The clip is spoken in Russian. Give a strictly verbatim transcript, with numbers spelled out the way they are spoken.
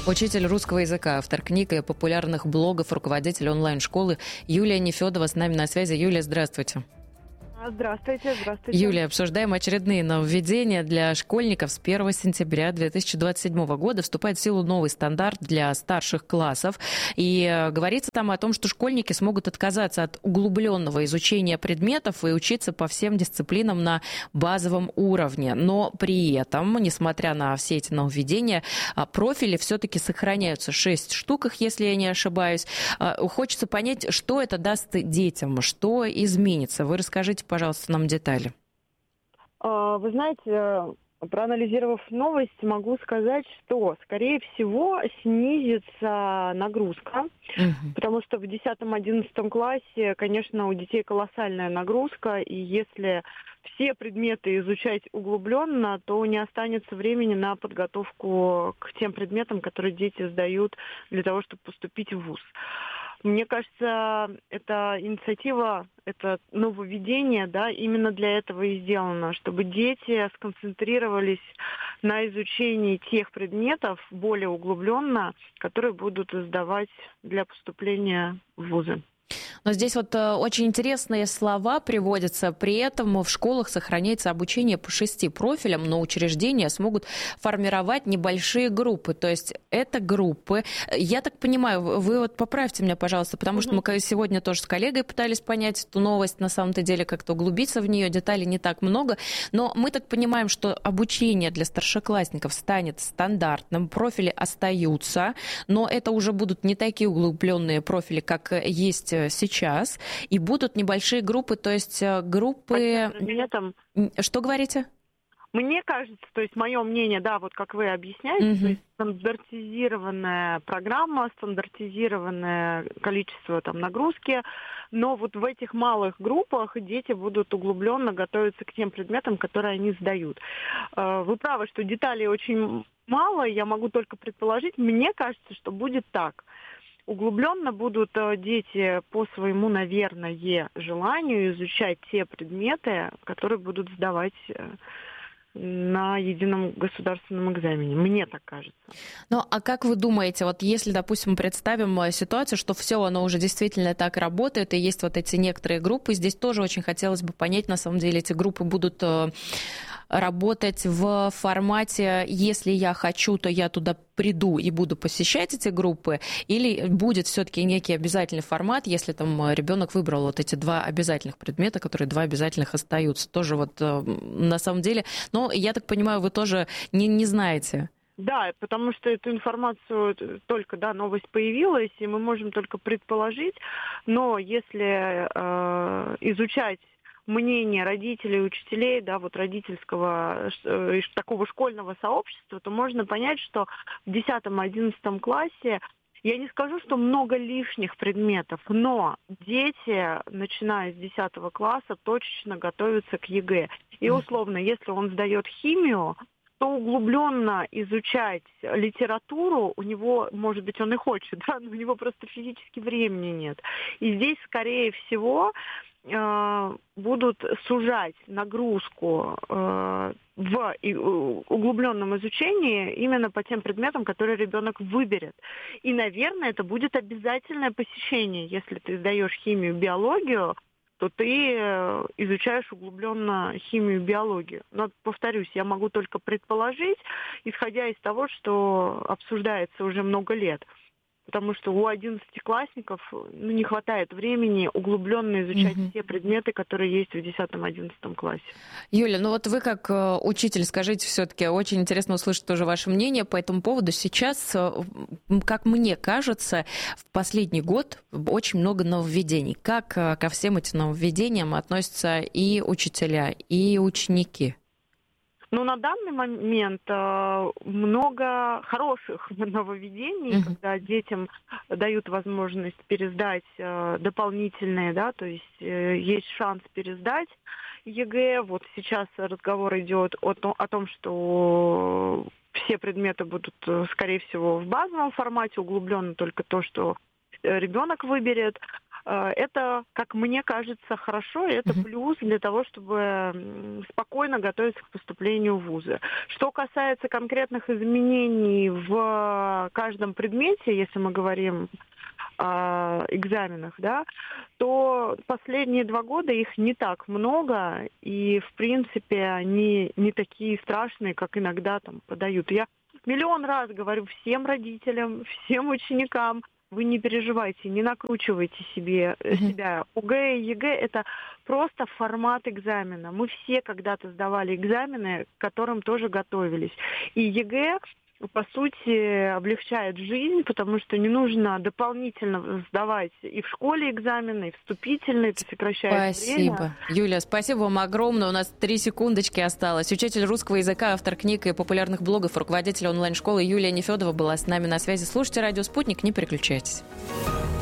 Учитель русского языка, автор книг и популярных блогов, руководитель онлайн-школы Юлия Нефедова с нами на связи. Юлия, здравствуйте. Здравствуйте, здравствуйте. Юлия, обсуждаем очередные нововведения для школьников. С первого сентября две тысячи двадцать седьмого года вступает в силу новый стандарт для старших классов. И говорится там о том, что школьники смогут отказаться от углубленного изучения предметов и учиться по всем дисциплинам на базовом уровне. Но при этом, несмотря на все эти нововведения, профили все-таки сохраняются. Шесть штук их, если я не ошибаюсь. Хочется понять, что это даст детям, что изменится. Вы расскажите, пожалуйста, нам детали. Вы знаете, проанализировав новость, могу сказать, что, скорее всего, снизится нагрузка, угу. потому что в десятом-одиннадцатом классе, конечно, у детей колоссальная нагрузка, и если все предметы изучать углубленно, то не останется времени на подготовку к тем предметам, которые дети сдают для того, чтобы поступить в вуз. Мне кажется, эта инициатива, это нововведение, да, именно для этого и сделано, чтобы дети сконцентрировались на изучении тех предметов более углубленно, которые будут сдавать для поступления в вузы. Но здесь вот очень интересные слова приводятся. При этом в школах сохраняется обучение по шести профилям, но учреждения смогут формировать небольшие группы. То есть это группы. Я так понимаю, вы вот поправьте меня, пожалуйста, потому что мы сегодня тоже с коллегой пытались понять эту новость, на самом-то деле как-то углубиться в нее, деталей не так много. Но мы так понимаем, что обучение для старшеклассников станет стандартным, профили остаются, но это уже будут не такие углубленные профили, как есть сейчас, и будут небольшие группы, то есть группы... Предметом... Что говорите? Мне кажется, то есть мое мнение, да, вот как вы объясняете, угу. то есть стандартизированная программа, стандартизированное количество там нагрузки, но вот в этих малых группах дети будут углубленно готовиться к тем предметам, которые они сдают. Вы правы, что деталей очень мало, я могу только предположить, мне кажется, что будет так. Углубленно будут дети по своему, наверное, желанию изучать те предметы, которые будут сдавать на едином государственном экзамене. Мне так кажется. Ну, а как вы думаете, вот если, допустим, представим ситуацию, что все оно уже действительно так работает, и есть вот эти некоторые группы, здесь тоже очень хотелось бы понять, на самом деле, эти группы будут работать в формате, если я хочу, то я туда приду и буду посещать эти группы, или будет все-таки некий обязательный формат, если там ребенок выбрал вот эти два обязательных предмета, которые два обязательных остаются. Тоже вот на самом деле, но я так понимаю, вы тоже не, не знаете. Да, потому что эту информацию только, да, новость появилась, и мы можем только предположить, но если э, изучать мнение родителей и учителей, да, вот родительского, э, такого школьного сообщества, то можно понять, что в десятом-одиннадцатом классе, я не скажу, что много лишних предметов, но дети, начиная с десятого класса, точечно готовятся к ЕГЭ. И условно, если он сдает химию, то углубленно изучать литературу у него, может быть, он и хочет, да, но у него просто физически времени нет. И здесь, скорее всего, будут сужать нагрузку в углубленном изучении именно по тем предметам, которые ребенок выберет. И, наверное, это будет обязательное посещение. Если ты сдаешь химию, биологию, то ты изучаешь углубленно химию и биологию. Но, повторюсь, я могу только предположить, исходя из того, что обсуждается уже много лет. Потому что у одиннадцатиклассников ну, не хватает времени углубленно изучать угу. все предметы, которые есть в десятом-одиннадцатом классе. Юля, ну вот вы как учитель, скажите все-таки, очень интересно услышать тоже ваше мнение по этому поводу. Сейчас, как мне кажется, в последний год очень много нововведений. Как ко всем этим нововведениям относятся и учителя, и ученики? Ну, на данный момент э, много хороших нововведений, uh-huh. когда детям дают возможность пересдать э, дополнительные, да, то есть э, есть шанс пересдать ЕГЭ. Вот сейчас разговор идет о, том, о том, что все предметы будут, скорее всего, в базовом формате, углубленно только то, что ребенок выберет. Это, как мне кажется, хорошо, и это mm-hmm. плюс для того, чтобы спокойно готовиться к поступлению в вузы. Что касается конкретных изменений в каждом предмете, если мы говорим о экзаменах, да, то последние два года их не так много, и, в принципе, они не такие страшные, как иногда там подают. Я миллион раз говорю всем родителям, всем ученикам, вы не переживайте, не накручивайте себе, uh-huh. себя. ОГЭ и ЕГЭ – это просто формат экзамена. Мы все когда-то сдавали экзамены, к которым тоже готовились. И ЕГЭ, по сути, облегчает жизнь, потому что не нужно дополнительно сдавать и в школе экзамены, и вступительные, это сокращает спасибо. время. Спасибо. Юля, спасибо вам огромное. У нас три секундочки осталось. Учитель русского языка, автор книг и популярных блогов, руководитель онлайн-школы Юлия Нефёдова была с нами на связи. Слушайте «Радио Спутник», не переключайтесь.